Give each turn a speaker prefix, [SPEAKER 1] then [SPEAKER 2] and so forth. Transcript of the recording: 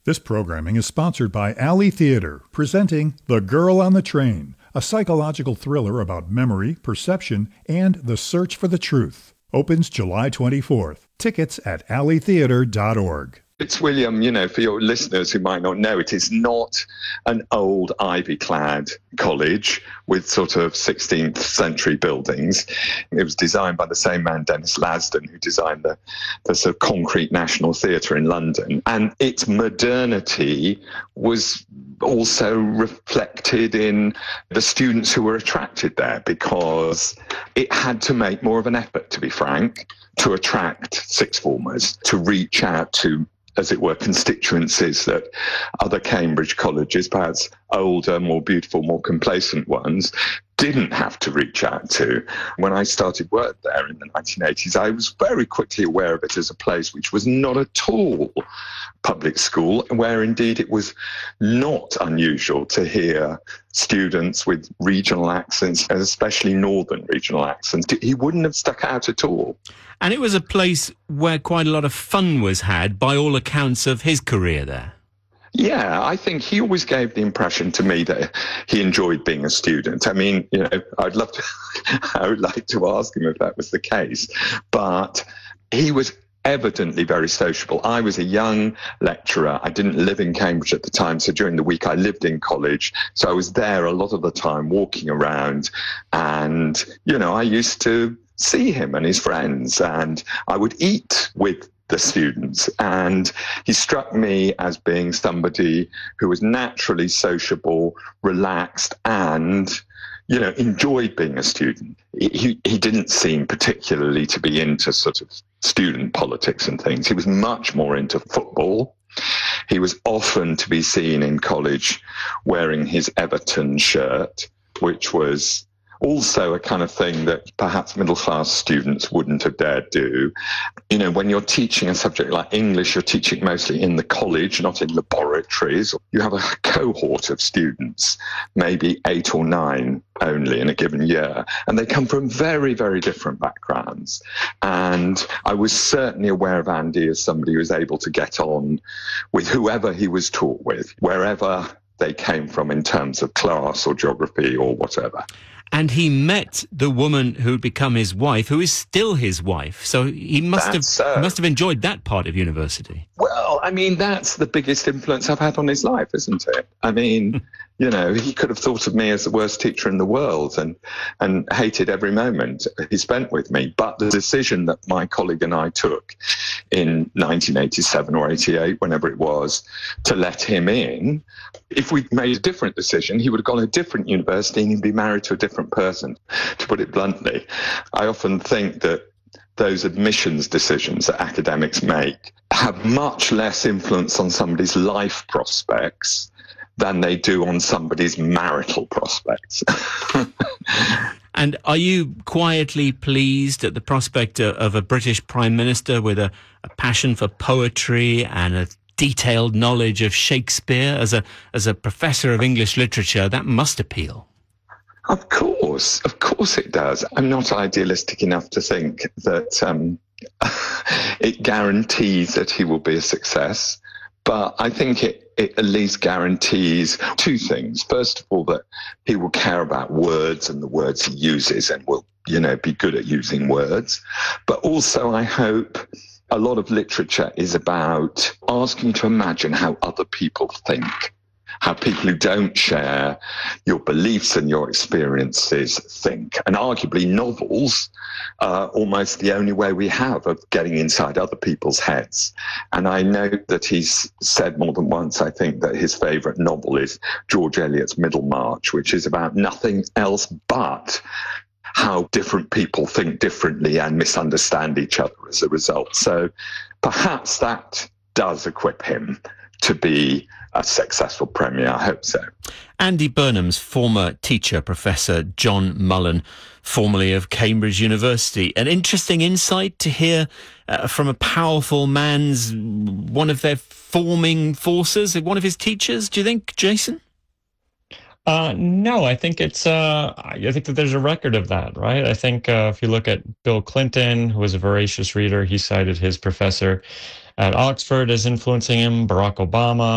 [SPEAKER 1] This programming is sponsored by Alley Theater, presenting The Girl on the Train, a psychological thriller about memory, perception, and the search for the truth. Opens July 24th. Tickets at alleytheater.org.
[SPEAKER 2] Fitzwilliam, for your listeners who might not know, it is not an old ivy-clad college with sort of 16th century buildings. It was designed by the same man, Dennis Lasdun, who designed the sort of concrete National Theatre in London. And its modernity was also reflected in the students who were attracted there, because it had to make more of an effort, to be frank, to attract sixth formers, to reach out to, as it were, constituencies that other Cambridge colleges, perhaps older, more beautiful, more complacent ones, didn't have to reach out to. When I started work there in the 1980s, I was very quickly aware of it as a place which was not at all public school, where indeed it was not unusual to hear students with regional accents, especially northern regional accents. He wouldn't have stuck out at all.
[SPEAKER 3] And it was a place where quite a lot of fun was had, by all accounts of his career there.
[SPEAKER 2] Yeah, I think he always gave the impression to me that he enjoyed being a student. I mean, I would like to ask him if that was the case, but he was evidently very sociable. I was a young lecturer. I didn't live in Cambridge at the time, so during the week I lived in college. So I was there a lot of the time walking around, and, I used to see him and his friends, and I would eat with the students, and he struck me as being somebody who was naturally sociable, relaxed, and enjoyed being a student. He didn't seem particularly to be into sort of student politics and things. He was much more into football. He was often to be seen in college wearing his Everton shirt, which was also a kind of thing that perhaps middle-class students wouldn't have dared do. When you're teaching a subject like English, you're teaching mostly in the college, not in laboratories. You have a cohort of students, maybe 8 or 9 only in a given year, and they come from very, very different backgrounds. And I was certainly aware of Andy as somebody who was able to get on with whoever he was taught with, wherever they came from in terms of class or geography or whatever.
[SPEAKER 3] And he met the woman who would become his wife, who is still his wife. So he must have enjoyed that part of university.
[SPEAKER 2] Well, I mean, that's the biggest influence I've had on his life, isn't it? I mean, he could have thought of me as the worst teacher in the world and hated every moment he spent with me. But the decision that my colleague and I took in 1987 or 88, whenever it was, to let him in, if we'd made a different decision, he would have gone to a different university and he'd be married to a different person, to put it bluntly. I often think that those admissions decisions that academics make have much less influence on somebody's life prospects than they do on somebody's marital prospects.
[SPEAKER 3] And are you quietly pleased at the prospect of a British Prime Minister with a passion for poetry and a detailed knowledge of Shakespeare? As a professor of English literature, that must appeal.
[SPEAKER 2] Of course it does. I'm not idealistic enough to think that it guarantees that he will be a success, but I think it at least guarantees 2 things. First of all, that he will care about words and the words he uses, and will, be good at using words. But also, I hope a lot of literature is about asking to imagine how other people think, how people who don't share your beliefs and your experiences think. And arguably novels are almost the only way we have of getting inside other people's heads. And I know that he's said more than once, I think, that his favourite novel is George Eliot's Middlemarch, which is about nothing else but how different people think differently and misunderstand each other as a result. So perhaps that does equip him to be a successful premier. I hope so.
[SPEAKER 3] Andy Burnham's former teacher, Professor John Mullen, formerly of Cambridge University. An interesting insight to hear from a powerful man's, one of their forming forces, one of his teachers, do you think, Jason?
[SPEAKER 4] No, I think I think that there's a record of that, right? I think if you look at Bill Clinton, who was a voracious reader, he cited his professor at Oxford as influencing him, Barack Obama,